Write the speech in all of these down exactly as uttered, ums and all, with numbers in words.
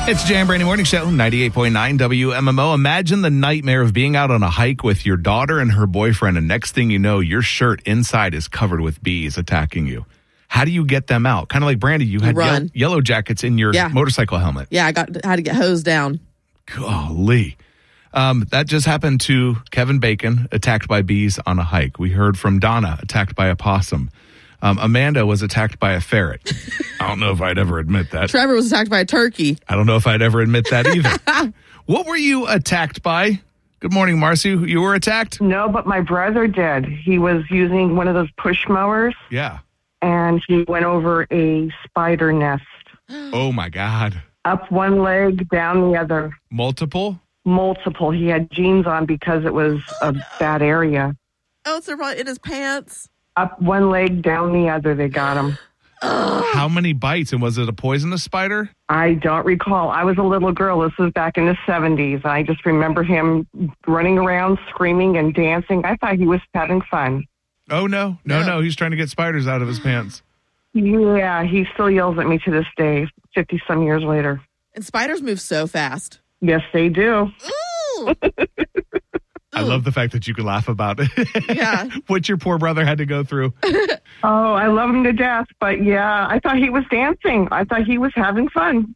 It's Jam Brandy Morning Show, ninety-eight point nine W M M O. Imagine the nightmare of being out on a hike with your daughter and her boyfriend, and next thing you know, your shirt inside is covered with bees attacking you. How do you get them out? Kind of like Brandy, you had Run. ye- yellow jackets in your Yeah. motorcycle helmet. Yeah, I got had to get hosed down. Golly. Um, that just happened to Kevin Bacon, attacked by bees on a hike. We heard from Donna, attacked by a possum. Um, Amanda was attacked by a ferret. I don't know if I'd ever admit that. Trevor was attacked by a turkey. I don't know if I'd ever admit that either. What were you attacked by? Good morning, Marcy. You were attacked? No, but my brother did. He was using one of those push mowers, Yeah. and he went over a spider nest. Oh, my God. Up one leg, down the other. Multiple? Multiple. He had jeans on because it was a bad area. Oh, so probably in his pants. Up one leg, down the other, they got him. How many bites? And was it a poisonous spider? I don't recall. I was a little girl. This was back in the seventies. I just remember him running around, screaming and dancing. I thought he was having fun. Oh, no. No, No. no. He's trying to get spiders out of his pants. Yeah, he still yells at me to this day, fifty-some years later. And spiders move so fast. Yes, they do. Ooh. I love the fact that you can laugh about it. Yeah. What your poor brother had to go through. Oh, I love him to death. But yeah, I thought he was dancing. I thought he was having fun.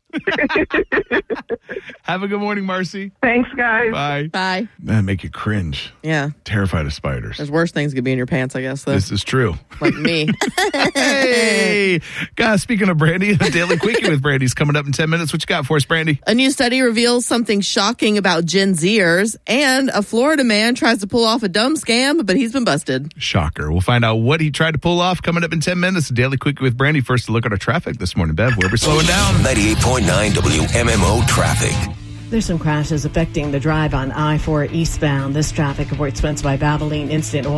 Have a good morning, Marcy. Thanks, guys. Bye. Bye. Man, make you cringe. Yeah. Terrified of spiders. There's worse things could be in your pants, I guess, though. This is true. Like me. Hey, guys, speaking of Brandy, the Daily Quickie with Brandy's coming up in ten minutes. What you got for us, Brandy? A new study reveals something shocking about Gen Zers, and a Florida man tries to pull off a dumb scam, but he's been busted. Shocker. We'll find out what he tried to pull off coming up in ten minutes. The Daily Quickie with Brandy. First, to look at our traffic this morning, Bev. Where we're slowing down. ninety-eight point nine W M M O traffic. There's some crashes affecting the drive on I four eastbound. This traffic report sponsored by Valvoline Instant Oil.